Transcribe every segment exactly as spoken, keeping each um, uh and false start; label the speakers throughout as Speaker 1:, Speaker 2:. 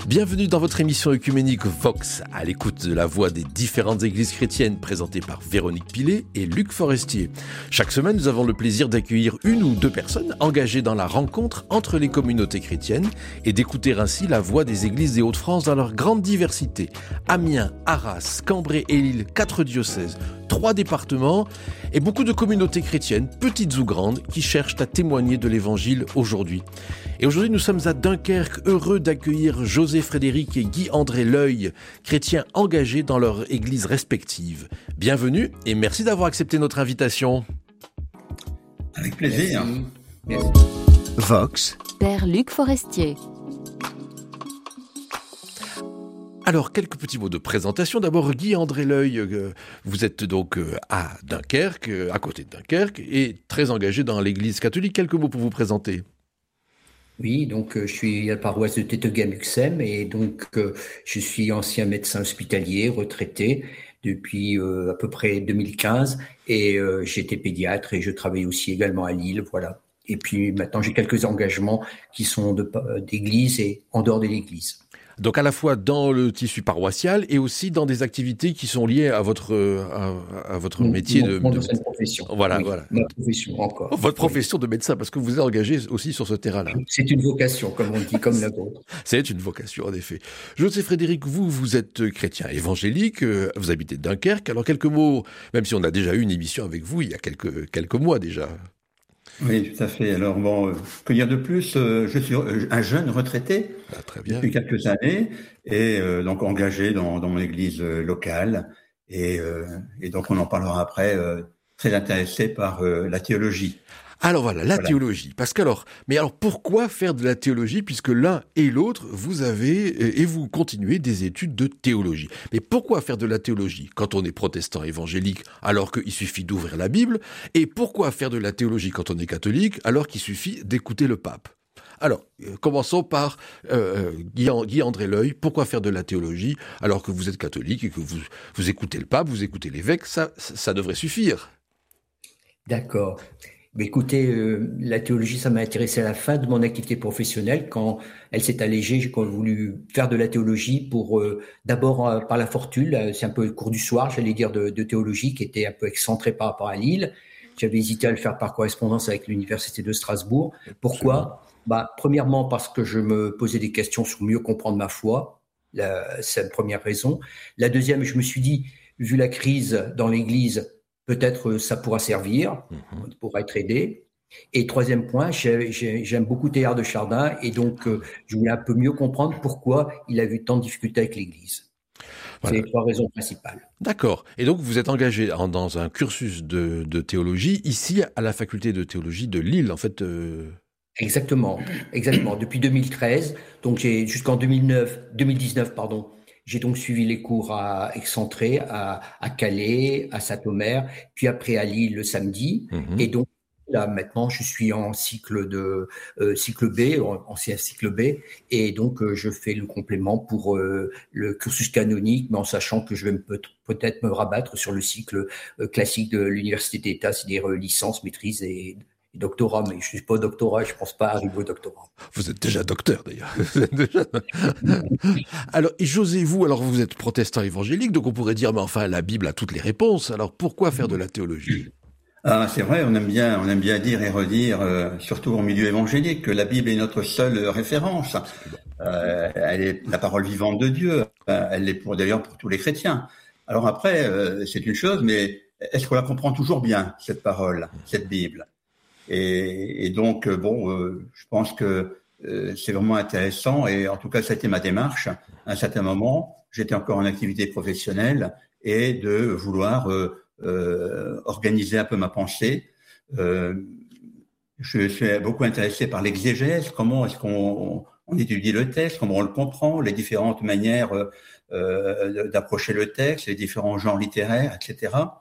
Speaker 1: Bienvenue dans votre émission œcuménique Vox, à l'écoute de la voix des différentes églises chrétiennes présentées par Véronique Pilet et Luc Forestier. Chaque semaine, nous avons le plaisir d'accueillir une ou deux personnes engagées dans la rencontre entre les communautés chrétiennes et d'écouter ainsi la voix des églises des Hauts-de-France dans leur grande diversité. Amiens, Arras, Cambrai et Lille, quatre diocèses, trois départements et beaucoup de communautés chrétiennes, petites ou grandes, qui cherchent à témoigner de l'évangile aujourd'hui. Et aujourd'hui, nous sommes à Dunkerque, heureux d'accueillir José Frédéric et Guy-André L'Oeil, chrétiens engagés dans leurs églises respectives. Bienvenue et merci d'avoir accepté notre invitation.
Speaker 2: Avec plaisir.
Speaker 3: Merci.
Speaker 4: Vox.
Speaker 5: Père Luc Forestier.
Speaker 1: Alors, quelques petits mots de présentation. D'abord, Guy-André L'Oeil, euh, vous êtes donc euh, à Dunkerque, euh, à côté de Dunkerque, et très engagé dans l'église catholique. Quelques mots pour vous présenter.
Speaker 3: Oui, donc euh, je suis à la paroisse de Téteghem-Uxem et donc euh, je suis ancien médecin hospitalier, retraité depuis euh, à peu près deux mille quinze et euh, j'étais pédiatre et je travaille aussi également à Lille, voilà. Et puis maintenant j'ai quelques engagements qui sont de, d'église et en dehors de l'église.
Speaker 1: Donc à la fois dans le tissu paroissial et aussi dans des activités qui sont liées à votre à, à votre mon, métier
Speaker 3: mon,
Speaker 1: de,
Speaker 3: mon
Speaker 1: de
Speaker 3: profession.
Speaker 1: Voilà,
Speaker 3: oui,
Speaker 1: voilà.
Speaker 3: Ma profession encore.
Speaker 1: Votre profession oui. de médecin, parce que vous êtes engagé aussi sur ce terrain-là.
Speaker 3: C'est une vocation, comme on dit, comme la vôtre.
Speaker 1: C'est une vocation, en effet. José Frédéric, vous, vous êtes chrétien évangélique, vous habitez Dunkerque. Alors quelques mots, même si on a déjà eu une émission avec vous il y a quelques quelques mois déjà.
Speaker 2: Oui, tout à fait. Alors bon, que dire de plus, euh, je suis un jeune retraité
Speaker 1: ah, très bien.
Speaker 2: depuis quelques années et euh, donc engagé dans, dans mon église locale et, euh, et donc on en parlera après, euh, très intéressé par euh, la théologie.
Speaker 1: Alors voilà, la
Speaker 2: voilà.
Speaker 1: théologie. Parce qu'alors, mais alors pourquoi faire de la théologie puisque l'un et l'autre, vous avez et vous continuez des études de théologie. Mais pourquoi faire de la théologie quand on est protestant évangélique alors qu'il suffit d'ouvrir la Bible? Et pourquoi faire de la théologie quand on est catholique alors qu'il suffit d'écouter le pape? Alors, euh, commençons par euh, Guy-André L'Oeil. Pourquoi faire de la théologie alors que vous êtes catholique et que vous, vous écoutez le pape, vous écoutez l'évêque? Ça, ça devrait suffire.
Speaker 3: D'accord. Mais écoutez, euh, la théologie, ça m'a intéressé à la fin de mon activité professionnelle. Quand elle s'est allégée, j'ai voulu faire de la théologie pour, euh, d'abord euh, par la fortune, c'est un peu le cours du soir, j'allais dire, de, de théologie, qui était un peu excentré par rapport à Lille. J'avais hésité à le faire par correspondance avec l'université de Strasbourg. Pourquoi ? Bah, premièrement, parce que je me posais des questions sur mieux comprendre ma foi. La, c'est la première raison. La deuxième, je me suis dit, vu la crise dans l'Église, peut-être ça pourra servir, mmh. pourra être aidé. Et troisième point, j'ai, j'ai, j'aime beaucoup Teilhard de Chardin et donc euh, je voulais un peu mieux comprendre pourquoi il a eu tant de difficultés avec l'Église. Voilà. C'est les trois raisons principales.
Speaker 1: D'accord. Et donc vous êtes engagé en, dans un cursus de, de théologie ici à la faculté de théologie de Lille, en fait. Euh...
Speaker 3: Exactement, exactement. Depuis deux mille treize, donc j'ai jusqu'en deux mille neuf, deux mille dix-neuf, pardon. J'ai donc suivi les cours à Excentré, à, à Calais, à Saint-Omer, puis après à Lille le samedi. Mmh. Et donc là maintenant, je suis en cycle de euh, cycle B, ancien cycle B, et donc euh, je fais le complément pour euh, le cursus canonique, mais en sachant que je vais me, peut- peut-être me rabattre sur le cycle euh, classique de l'université d'État, c'est-à-dire euh, licence, maîtrise et doctorat, mais je suis pas doctorat, je pense pas arriver au doctorat.
Speaker 1: Vous êtes déjà docteur d'ailleurs. déjà... alors, et José, vous, alors vous êtes protestant évangélique, donc on pourrait dire, mais enfin, la Bible a toutes les réponses. Alors pourquoi faire de la théologie ?
Speaker 2: Ah, c'est vrai, on aime bien, on aime bien dire et redire, euh, surtout en milieu évangélique, que la Bible est notre seule référence. Euh, elle est la parole vivante de Dieu. Elle l'est pour, d'ailleurs pour tous les chrétiens. Alors après, euh, c'est une chose, mais est-ce qu'on la comprend toujours bien, cette parole, cette Bible ? Et, et donc, bon, euh, je pense que euh, c'est vraiment intéressant. Et en tout cas, ça a été ma démarche. À un certain moment, j'étais encore en activité professionnelle et de vouloir euh, euh, organiser un peu ma pensée. Euh, je suis beaucoup intéressé par l'exégèse. Comment est-ce qu'on on étudie le texte, comment on le comprend, les différentes manières euh, d'approcher le texte, les différents genres littéraires, et cetera.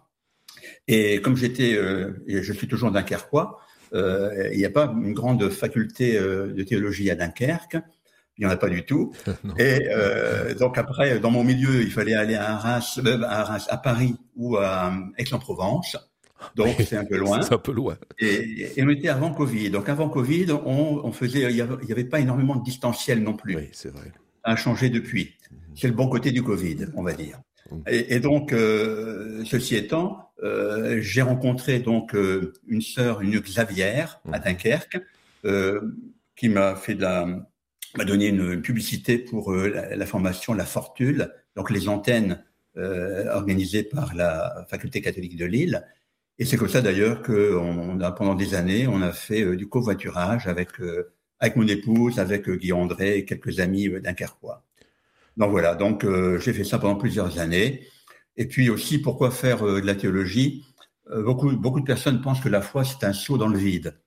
Speaker 2: Et comme j'étais, euh, et je suis toujours dunkerquois, Euh, il n'y a pas une grande faculté euh, de théologie à Dunkerque, il n'y en a pas du tout. Et euh, donc après, dans mon milieu, il fallait aller à Arras, euh, à, Arras, à Paris ou à Aix-en-Provence. Donc oui, c'est un peu loin.
Speaker 1: C'est un peu loin.
Speaker 2: Et, et on était avant Covid. Donc avant Covid, on, on faisait, il y avait, il y avait pas énormément de distanciel non plus.
Speaker 1: Oui, c'est vrai.
Speaker 2: a changé depuis. C'est le bon côté du Covid, on va dire. Et, et donc, euh, ceci étant, euh, j'ai rencontré donc euh, une sœur, une Xavière, à Dunkerque, euh, qui m'a fait de la, m'a donné une publicité pour euh, la, la formation La Fortule, donc les antennes euh, organisées par la Faculté catholique de Lille. Et c'est comme ça d'ailleurs que on a pendant des années, on a fait euh, du covoiturage avec euh, avec mon épouse, avec euh, Guy André et quelques amis euh, dunkerquois. Donc voilà, donc euh, j'ai fait ça pendant plusieurs années. Et puis aussi, pourquoi faire euh, de la théologie ? euh, Beaucoup beaucoup de personnes pensent que la foi c'est un saut dans le vide,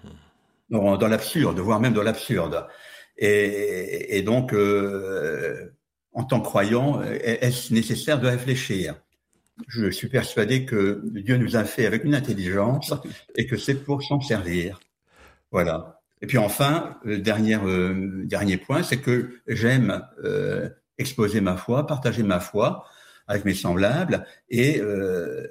Speaker 2: dans, dans l'absurde, voire même dans l'absurde. Et, et donc, euh, en tant que croyant, est-ce nécessaire de réfléchir ? Je suis persuadé que Dieu nous a fait avec une intelligence et que c'est pour s'en servir. Voilà. Et puis enfin, le dernier, euh, dernier point, c'est que j'aime euh, exposer ma foi, partager ma foi avec mes semblables, et euh,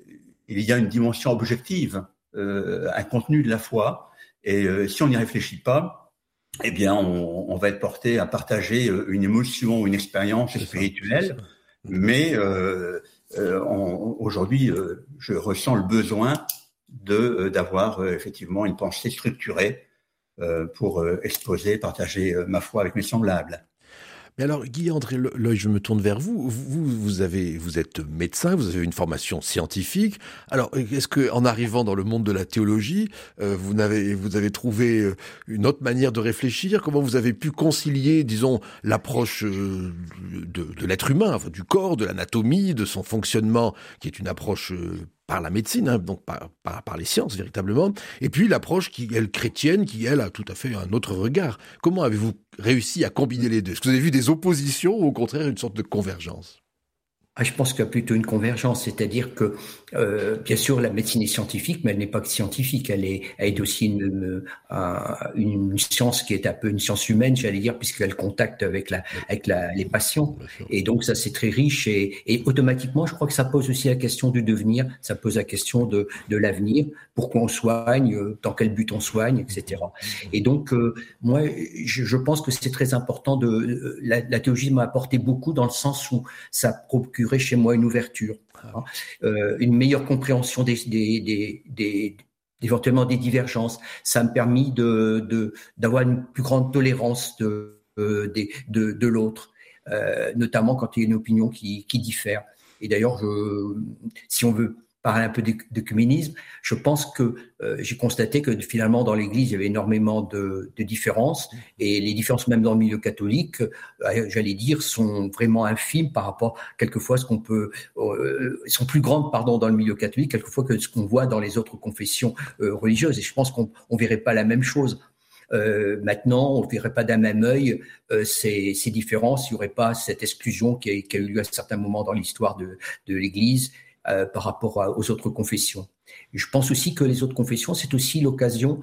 Speaker 2: il y a une dimension objective, euh, un contenu de la foi, et euh, si on n'y réfléchit pas, eh bien, on, on va être porté à partager une émotion, une expérience spirituelle, mais euh, euh, on, aujourd'hui, euh, je ressens le besoin de d'avoir euh, effectivement une pensée structurée euh, pour euh, exposer, partager euh, ma foi avec mes semblables.
Speaker 1: Mais alors, Guy-André Leuil, je me tourne vers vous. Vous, vous, avez, vous êtes médecin, vous avez une formation scientifique. Alors, est-ce qu'en arrivant dans le monde de la théologie, euh, vous, n'avez, vous avez trouvé une autre manière de réfléchir ? Comment vous avez pu concilier, disons, l'approche de, de l'être humain, enfin, du corps, de l'anatomie, de son fonctionnement, qui est une approche par la médecine, hein, donc par, par, par les sciences véritablement, et puis l'approche qui, elle, chrétienne, qui, elle, a tout à fait un autre regard. Comment avez-vous réussi à combiner les deux ? Est-ce que vous avez vu des oppositions ou au contraire une sorte de convergence ?
Speaker 3: Ah, je pense qu'il y a plutôt une convergence, c'est-à-dire que, euh, bien sûr, la médecine est scientifique, mais elle n'est pas que scientifique, elle est, elle est aussi une, une, une science qui est un peu une science humaine, j'allais dire, puisqu'elle contacte avec la, avec la, les patients. Et donc, ça, c'est très riche et, et automatiquement, je crois que ça pose aussi la question du devenir, ça pose la question de, de l'avenir, pourquoi on soigne, dans quel but on soigne, et cetera. Et donc, euh, moi, je, je pense que c'est très important de, la, la théologie m'a apporté beaucoup dans le sens où ça procure chez moi une ouverture, hein, euh, une meilleure compréhension des, des, des, des, éventuellement des divergences. Ça m'a permis de, de, d'avoir une plus grande tolérance de, de, de, de l'autre, euh, notamment quand il y a une opinion qui, qui diffère. Et d'ailleurs, je, si on veut parler un peu d'œcuménisme, je pense que euh, j'ai constaté que finalement dans l'Église il y avait énormément de, de différences, et les différences même dans le milieu catholique, euh, j'allais dire, sont vraiment infimes par rapport quelquefois à ce qu'on peut, euh, sont plus grandes pardon dans le milieu catholique quelquefois que ce qu'on voit dans les autres confessions euh, religieuses. Et je pense qu'on on verrait pas la même chose. Euh, maintenant, on ne verrait pas d'un même œil euh, ces, ces différences. Il n'y aurait pas cette exclusion qui a, qui a eu lieu à certains moments dans l'histoire de, de l'Église. Euh, par rapport à, aux autres confessions. Et je pense aussi que les autres confessions, c'est aussi l'occasion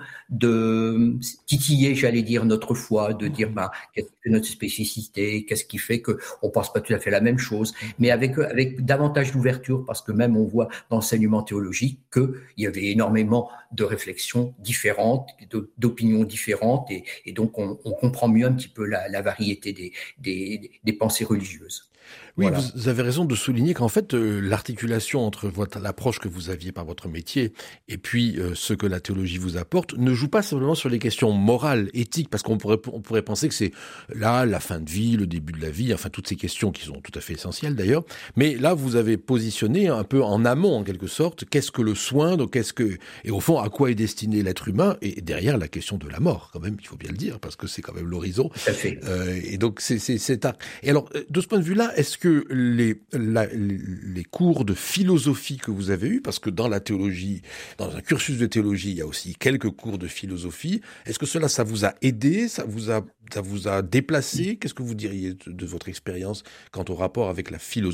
Speaker 3: de titiller, j'allais dire, notre foi, de dire bah, quelle est notre spécificité, qu'est-ce qui fait qu'on ne pense pas tout à fait la même chose, mais avec, avec davantage d'ouverture, parce que même on voit dans l'enseignement théologique qu'il y avait énormément de réflexions différentes, d'opinions différentes, et, et donc on, on comprend mieux un petit peu la, la variété des, des, des pensées religieuses.
Speaker 1: Oui,
Speaker 3: voilà.
Speaker 1: Vous avez raison de souligner qu'en fait, euh, l'articulation entre votre, l'approche que vous aviez par votre métier et puis euh, ce que la théologie vous apporte ne joue pas simplement sur les questions morales, éthiques, parce qu'on pourrait, on pourrait penser que c'est là la fin de vie, le début de la vie, enfin toutes ces questions qui sont tout à fait essentielles d'ailleurs. Mais là, vous avez positionné un peu en amont, en quelque sorte, qu'est-ce que le soin, donc qu'est-ce que, et au fond, à quoi est destiné l'être humain, et derrière la question de la mort, quand même, il faut bien le dire, parce que c'est quand même l'horizon.
Speaker 3: Tout à fait.
Speaker 1: Euh, et donc c'est, c'est, c'est un... Et alors, de ce point de vue-là, est-ce que les, la, les cours de philosophie que vous avez eus, parce que dans la théologie, dans un cursus de théologie, il y a aussi quelques cours de philosophie, est-ce que cela, ça vous a aidé, ça vous a, ça vous a déplacé ? Qu'est-ce que vous diriez de, de votre expérience quant au rapport avec la philosophie ?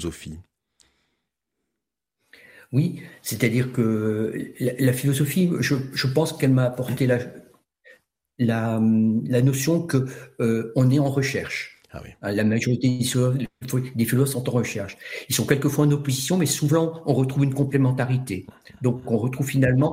Speaker 3: Oui, c'est-à-dire que la, la philosophie, je, je pense qu'elle m'a apporté la, la, la notion que euh, on est en recherche. Ah oui. La majorité des philosophes sont en recherche. Ils sont quelquefois en opposition, mais souvent on retrouve une complémentarité. Donc on retrouve finalement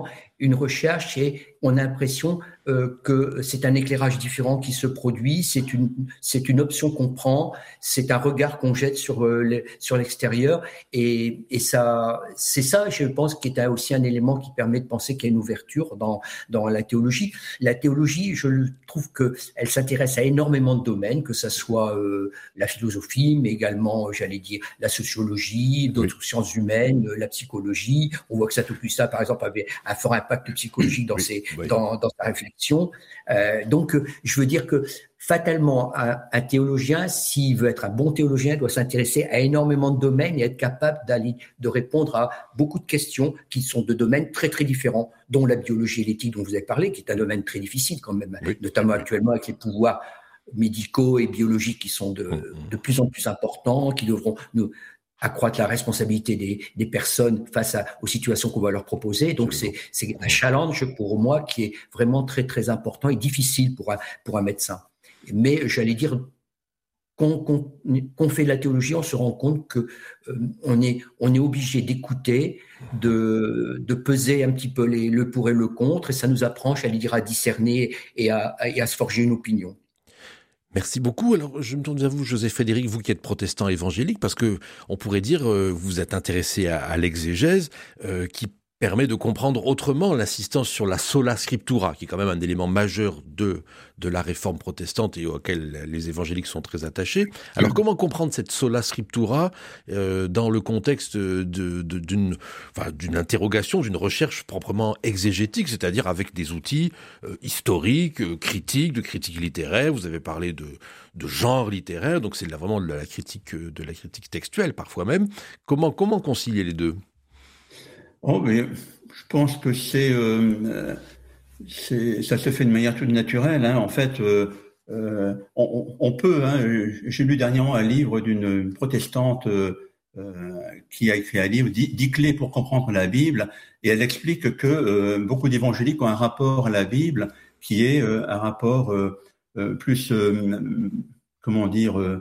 Speaker 3: une recherche et on a l'impression euh, que c'est un éclairage différent qui se produit, c'est une, c'est une option qu'on prend, c'est un regard qu'on jette sur, euh, les, sur l'extérieur et, et ça, c'est ça, je pense, qui est aussi un élément qui permet de penser qu'il y a une ouverture dans, dans la théologie. La théologie, je trouve qu'elle s'intéresse à énormément de domaines, que ça soit euh, la philosophie, mais également, j'allais dire, la sociologie, d'autres oui. sciences humaines, la psychologie. On voit que Satopusta, par exemple, avait un fort impact psychologique dans, oui. ses, oui. dans, dans sa réflexion. Euh, donc, je veux dire que fatalement, un, un théologien, s'il veut être un bon théologien, doit s'intéresser à énormément de domaines et être capable d'aller, de répondre à beaucoup de questions qui sont de domaines très, très différents, dont la biologie et l'éthique dont vous avez parlé, qui est un domaine très difficile quand même, oui. notamment actuellement avec les pouvoirs médicaux et biologiques qui sont de, mmh. de plus en plus importants, qui devront nous accroître la responsabilité des, des personnes face à, aux situations qu'on va leur proposer. Donc, c'est, c'est un challenge pour moi qui est vraiment très, très important et difficile pour un, pour un médecin. Mais j'allais dire, qu'on, qu'on, qu'on fait de la théologie, on se rend compte que euh, on est, on est obligé d'écouter, de, de peser un petit peu les, le pour et le contre, et ça nous apprend, j'allais dire, à discerner et à, et à se forger une opinion.
Speaker 1: Merci beaucoup. Alors, je me tourne vers vous, José Frédéric, vous qui êtes protestant évangélique, parce que on pourrait dire, euh, vous êtes intéressé à, à l'exégèse, euh, qui permet de comprendre autrement l'insistance sur la sola scriptura, qui est quand même un élément majeur de, de la réforme protestante et auquel les évangéliques sont très attachés. Alors, comment comprendre cette sola scriptura euh, dans le contexte de, de, d'une, enfin, d'une interrogation, d'une recherche proprement exégétique, c'est-à-dire avec des outils euh, historiques, euh, critiques, de critique littéraire. Vous avez parlé de, de genre littéraire, donc c'est là vraiment de la critique, de la critique textuelle parfois même. Comment, comment concilier les deux ?
Speaker 2: Oh, mais je pense que c'est, euh, c'est, ça se fait de manière toute naturelle. Hein. En fait, euh, euh, on, on peut. Hein, j'ai lu dernièrement un livre d'une protestante euh, qui a écrit un livre, dix, dix clés pour comprendre la Bible, et elle explique que euh, beaucoup d'évangéliques ont un rapport à la Bible qui est euh, un rapport euh, euh, plus, euh, comment dire. Euh,